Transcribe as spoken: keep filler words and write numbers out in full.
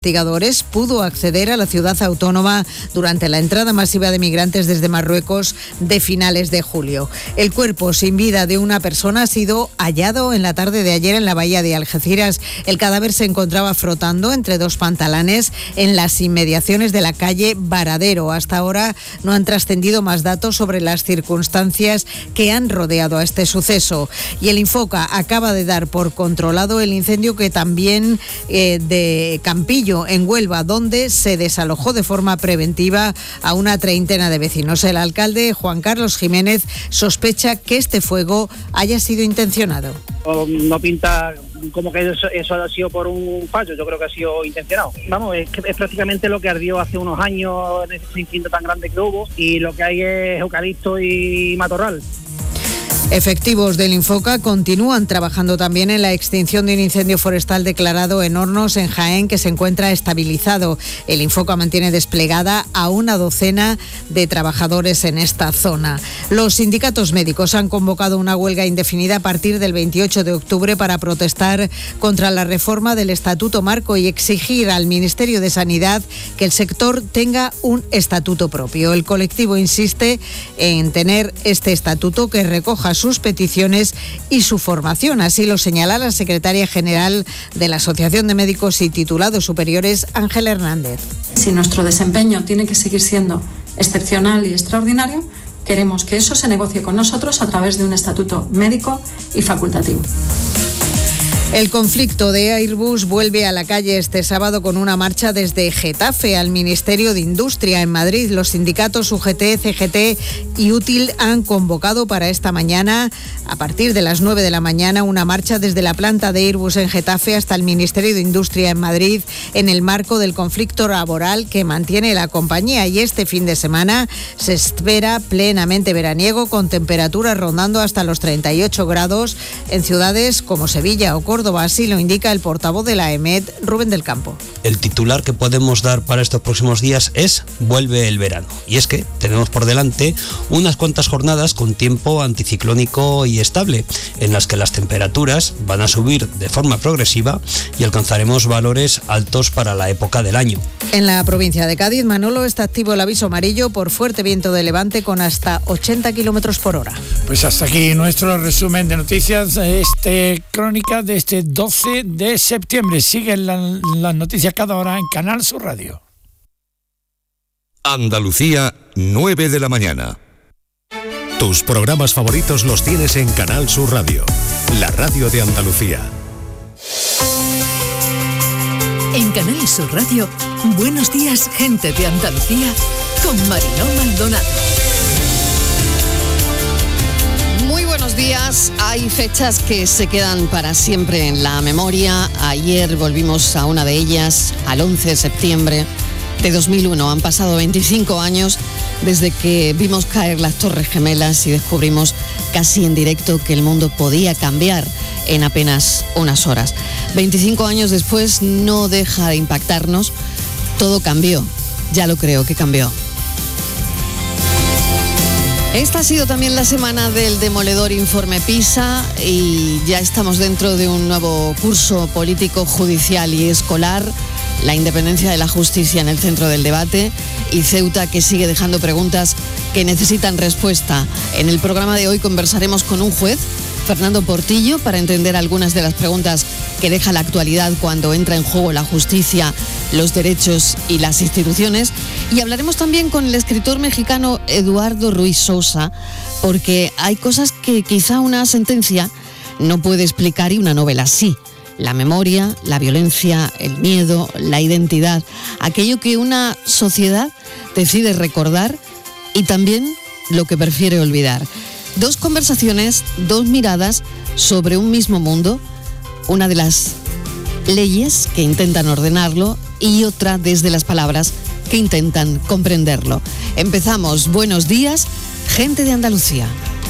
investigadores pudo acceder a la ciudad autónoma durante la entrada masiva de migrantes desde Marruecos de finales de julio. El cuerpo sin vida de una persona ha sido hallado en la tarde de ayer en la bahía de Algeciras. El cadáver se encontraba flotando entre dos pantalanes en las inmediaciones de la calle Varadero. Hasta ahora no han trascendido más datos sobre las circunstancias que han rodeado a este suceso. Y el Infoca acaba de dar por controlado el incendio que también eh, de Campillo, en Huelva, donde se desalojó de forma preventiva a una treintena de vecinos. El alcalde, Juan Carlos Jiménez, sospecha que este fuego haya sido intencionado. No pinta como que eso, eso ha sido por un fallo, yo creo que ha sido intencionado. Vamos, es, que es prácticamente lo que ardió hace unos años en ese incendio tan grande que hubo, y lo que hay es eucalipto y matorral. Efectivos del Infoca continúan trabajando también en la extinción de un incendio forestal declarado en Hornos, en Jaén, que se encuentra estabilizado. El Infoca mantiene desplegada a una docena de trabajadores en esta zona. Los sindicatos médicos han convocado una huelga indefinida a partir del veintiocho de octubre para protestar contra la reforma del Estatuto Marco y exigir al Ministerio de Sanidad que el sector tenga un estatuto propio. El colectivo insiste en tener este estatuto que recoja sus peticiones y su formación. Así lo señala la secretaria general de la Asociación de Médicos y Titulados Superiores, Ángela Hernández. Si nuestro desempeño tiene que seguir siendo excepcional y extraordinario, queremos que eso se negocie con nosotros a través de un estatuto médico y facultativo. El conflicto de Airbus vuelve a la calle este sábado con una marcha desde Getafe al Ministerio de Industria en Madrid. Los sindicatos U G T, C G T y Útil han convocado para esta mañana, a partir de las nueve de la mañana, una marcha desde la planta de Airbus en Getafe hasta el Ministerio de Industria en Madrid, en el marco del conflicto laboral que mantiene la compañía. Y este fin de semana se espera plenamente veraniego, con temperaturas rondando hasta los treinta y ocho grados en ciudades como Sevilla o Córdoba. Así lo indica el portavoz de la E M E D, Rubén del Campo. El titular que podemos dar para estos próximos días es vuelve el verano. Y es que tenemos por delante unas cuantas jornadas con tiempo anticiclónico y estable, en las que las temperaturas van a subir de forma progresiva y alcanzaremos valores altos para la época del año. En la provincia de Cádiz, Manolo, está activo el aviso amarillo por fuerte viento de levante con hasta ochenta kilómetros por hora. Pues hasta aquí nuestro resumen de noticias, este crónica de este doce de septiembre. Siguen las la noticias cada hora en Canal Sur Radio. Andalucía, nueve de la mañana. Tus programas favoritos los tienes en Canal Sur Radio, la radio de Andalucía. En Canal Sur Radio, Buenos Días, Gente de Andalucía, con Mariló Maldonado. Buenos días. Hay fechas que se quedan para siempre en la memoria. Ayer volvimos a una de ellas, al once de septiembre de dos mil uno. Han pasado veinticinco años desde que vimos caer las Torres Gemelas y descubrimos casi en directo que el mundo podía cambiar en apenas unas horas. veinticinco años después no deja de impactarnos. Todo cambió. Ya lo creo que cambió. Esta ha sido también la semana del demoledor informe PISA y ya estamos dentro de un nuevo curso político, judicial y escolar. La independencia de la justicia en el centro del debate y Ceuta, que sigue dejando preguntas que necesitan respuesta. En el programa de hoy conversaremos con un juez, Fernando Portillo, para entender algunas de las preguntas que deja la actualidad cuando entra en juego la justicia, los derechos y las instituciones. Y hablaremos también con el escritor mexicano Eduardo Ruiz Sosa, porque hay cosas que quizá una sentencia no puede explicar y una novela sí. La memoria, la violencia, el miedo, la identidad, aquello que una sociedad decide recordar y también lo que prefiere olvidar. Dos conversaciones, dos miradas sobre un mismo mundo, una de las leyes que intentan ordenarlo y otra desde las palabras que intentan comprenderlo. Empezamos. Buenos días, gente de Andalucía.